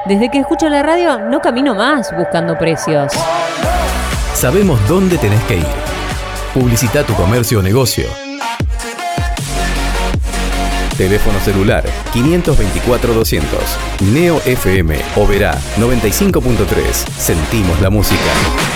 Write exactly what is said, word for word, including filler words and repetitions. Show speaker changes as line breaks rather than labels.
Desde que escucho la radio no camino más buscando precios.
Sabemos dónde tenés que ir. Publicita tu comercio o negocio. Teléfono celular quinientos veinticuatro doscientos. Neo F M, Oberá noventa y cinco punto tres. Sentimos la música.